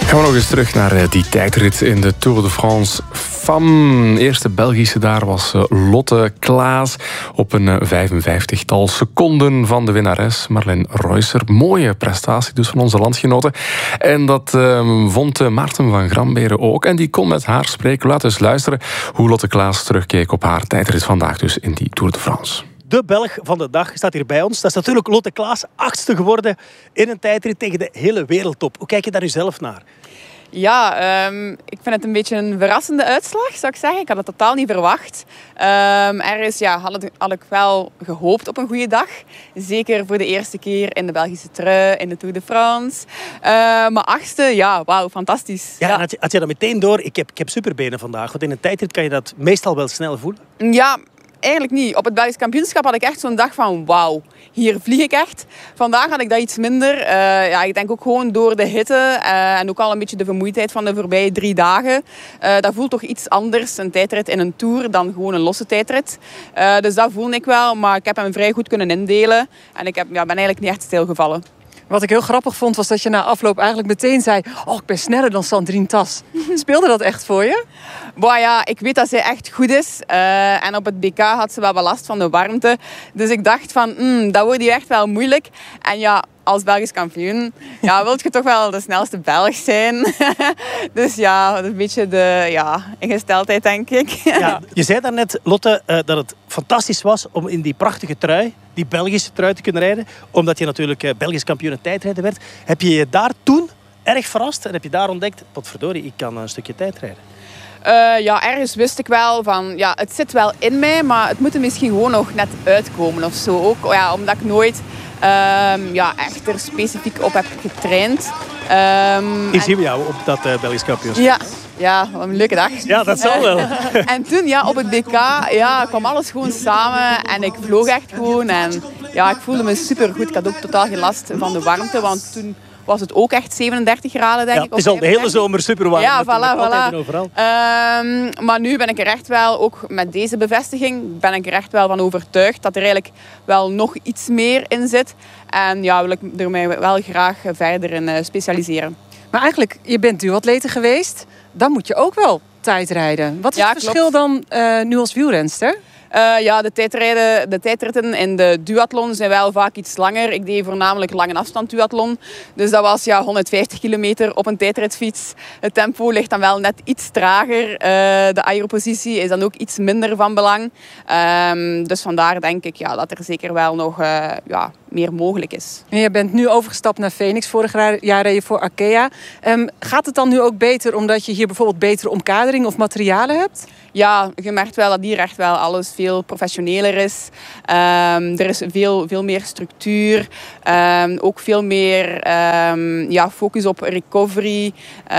Gaan we nog eens terug naar die tijdrit in de Tour de France Femmes. Eerste Belgische daar was Lotte Klaas. Op een 55-tal seconden van de winnares Marlene Reusser. Mooie prestatie dus van onze landgenoten. En dat vond Maarten van Gramberen ook. En die kon met haar spreken. Laten we eens luisteren hoe Lotte Klaas terugkeek op haar tijdrit vandaag dus in die Tour de France. De Belg van de dag staat hier bij ons. Dat is natuurlijk Lotte Klaas, 8e geworden in een tijdrit tegen de hele wereldtop. Hoe kijk je daar nu zelf naar? Ja, ik vind het een beetje een verrassende uitslag, zou ik zeggen. Ik had het totaal niet verwacht. Ergens had ik wel gehoopt op een goede dag. Zeker voor de eerste keer in de Belgische trui, in de Tour de France. Maar 8e, ja, wauw, fantastisch. Ja, en had je dat meteen door? Ik heb superbenen vandaag. Want in een tijdrit kan je dat meestal wel snel voelen. Ja, eigenlijk niet. Op het Belgisch kampioenschap had ik echt zo'n dag van wauw, hier vlieg ik echt. Vandaag had ik dat iets minder. Ik denk ook gewoon door de hitte en ook al een beetje de vermoeidheid van de voorbije 3 dagen. Dat voelt toch iets anders, een tijdrit in een Tour, dan gewoon een losse tijdrit. Dus dat voelde ik wel, maar ik heb hem vrij goed kunnen indelen. En ik ben eigenlijk niet echt stilgevallen. Wat ik heel grappig vond, was dat je na afloop eigenlijk meteen zei... Oh, ik ben sneller dan Sandrine Tas. Speelde dat echt voor je? Boah, ja, ik weet dat zij echt goed is. En op het BK had ze wel wat last van de warmte. Dus ik dacht van, dat wordt hier echt wel moeilijk. En ja, als Belgisch kampioen wil je toch wel de snelste Belg zijn. Dus ja, dat is een beetje de ingesteldheid, denk ik. Ja, je zei daarnet, Lotte, dat het fantastisch was om in die prachtige trui, die Belgische trui, te kunnen rijden. Omdat je natuurlijk Belgisch kampioen tijdrijden werd. Heb je je daar toen erg verrast? En heb je daar ontdekt, potverdorie, ik kan een stukje tijd rijden? Ergens wist ik wel van, het zit wel in mij, maar het moet er misschien gewoon nog net uitkomen of zo. Ook omdat ik nooit echt er specifiek op heb getraind. Hier zien we jou op dat Belgisch kampioenschap. Ja, wat een leuke dag. Ja, dat zal wel. En toen, op het BK, kwam alles gewoon samen en ik vloog echt gewoon. En ik voelde me supergoed. Ik had ook totaal geen last van de warmte, want toen was het ook echt 37 graden, denk ik. Het is al de hele zomer super warm. Ja, voilà. Overal. Maar nu ben ik er echt wel, ook met deze bevestiging, ben ik er echt wel van overtuigd dat er eigenlijk wel nog iets meer in zit. En wil ik er mij wel graag verder in specialiseren. Maar eigenlijk, je bent duatlete geweest. Dan moet je ook wel tijdrijden. Wat is het verschil dan nu als wielrenster? De tijdritten in de duathlon zijn wel vaak iets langer. Ik deed voornamelijk lange afstand duathlon. Dus dat was 150 kilometer op een tijdritfiets. Het tempo ligt dan wel net iets trager. De aeropositie is dan ook iets minder van belang. Dus vandaar denk ik dat er zeker wel nog meer mogelijk is. En je bent nu overgestapt naar Phoenix. Vorig jaar reed je voor Arkea. Gaat het dan nu ook beter omdat je hier bijvoorbeeld betere omkadering of materialen hebt? Ja, je merkt wel dat hier echt wel alles veel professioneler is. Er is veel meer structuur. Ook veel meer focus op recovery.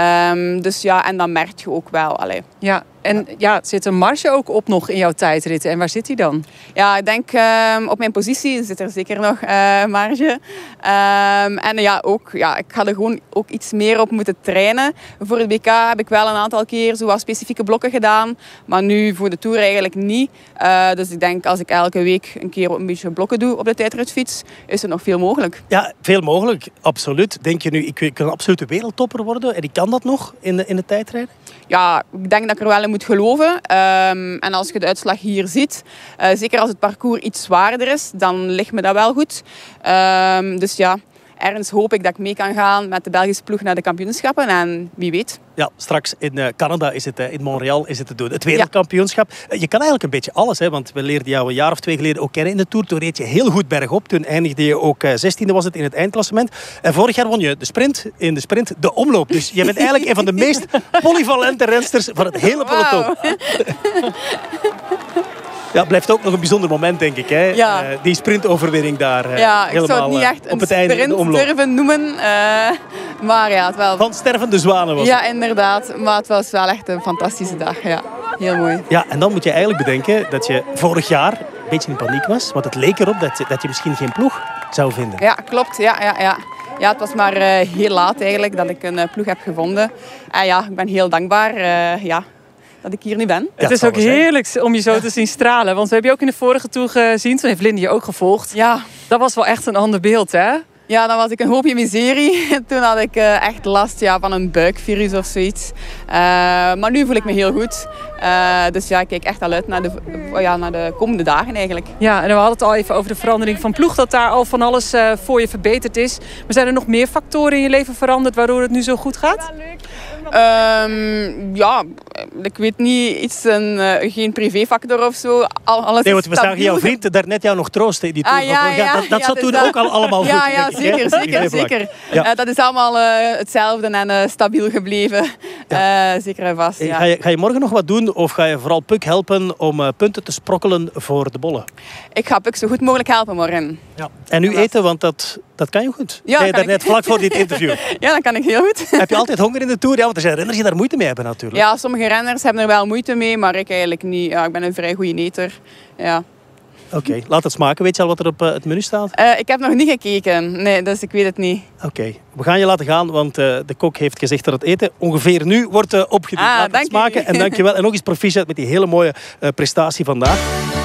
En dat merk je ook wel. Allee. Ja, en zit een marge ook op nog in jouw tijdritten? En waar zit die dan? Ja, ik denk op mijn positie zit er zeker nog marge. Ik ga er gewoon ook iets meer op moeten trainen. Voor het BK heb ik wel een aantal keer zo wat specifieke blokken gedaan. Maar nu voor de Tour eigenlijk niet. Dus ik denk als ik elke week een keer een beetje blokken doe op de tijdritfiets, is er nog veel mogelijk. Ja, veel mogelijk, absoluut. Denk je nu, ik kan absoluut een wereldtopper worden en ik kan dat nog in de tijdrijden? Ja, ik denk dat ik er wel in moet geloven. En als je de uitslag hier ziet, zeker als het parcours iets zwaarder is, dan ligt me dat wel goed. Ergens hoop ik dat ik mee kan gaan met de Belgische ploeg naar de kampioenschappen. En wie weet. Ja, straks in Canada is het, in Montreal is het te doen. Het wereldkampioenschap. Je kan eigenlijk een beetje alles, hè, want we leerden jou een jaar of 2 geleden ook kennen in de Tour. Toen reed je heel goed bergop. Toen eindigde je ook 16e was het in het eindklassement. En vorig jaar won je in de sprint de omloop. Dus je bent eigenlijk een van de meest polyvalente rensters van het hele peloton. Wow. Ja, het blijft ook nog een bijzonder moment, denk ik. Hè? Ja. Die sprintoverwinning daar. Ik zou het niet echt een sprint durven noemen. Maar het wel... Van stervende zwanen was het. Ja, inderdaad. Maar het was wel echt een fantastische dag. Ja, heel mooi. Ja, en dan moet je eigenlijk bedenken dat je vorig jaar een beetje in paniek was. Want het leek erop dat je misschien geen ploeg zou vinden. Ja, klopt. Ja, het was maar heel laat eigenlijk dat ik een ploeg heb gevonden. Ik ben heel dankbaar. Dat ik hier nu ben. Het is ook heerlijk om je zo te zien stralen. Want we hebben je ook in de vorige Tour gezien. Toen heeft Linde je ook gevolgd. Ja. Dat was wel echt een ander beeld, hè? Ja, dan was ik een hoopje miserie. Toen had ik echt last van een buikvirus of zoiets. Maar nu voel ik me heel goed. Dus ja, ik kijk echt al uit naar de komende dagen eigenlijk. Ja, en we hadden het al even over de verandering van ploeg. Dat daar al van alles voor je verbeterd is. Maar zijn er nog meer factoren in je leven veranderd waardoor het nu zo goed gaat? Ja, ik weet niet, geen privéfactor of zo. Alles nee, want we zagen jouw vriend daarnet jou nog troosten in die tour. Dat zat toen ook al allemaal goed. Ja, zeker. Ja. Dat is allemaal hetzelfde en stabiel gebleven. Ja. Zeker en vast. Ja. Ga je morgen nog wat doen of ga je vooral Puk helpen om punten te sprokkelen voor de bollen? Ik ga Puk zo goed mogelijk helpen morgen. Ja. En nu eten, want dat kan je goed. Ja, nee, daarnet vlak voor dit interview. Ja, dat kan ik heel goed. Heb je altijd honger in de Tour? Ja, want er zijn renners die daar moeite mee hebben natuurlijk. Ja, sommige renners hebben er wel moeite mee, maar ik eigenlijk niet. Ja, ik ben een vrij goede eter. Ja. Oké, laat het smaken. Weet je al wat er op het menu staat? Ik heb nog niet gekeken, nee, dus ik weet het niet. Oké, we gaan je laten gaan, want de kok heeft gezegd dat het eten ongeveer nu wordt opgediend. Laat het smaken en dankjewel. En nog eens proficiat met die hele mooie prestatie vandaag.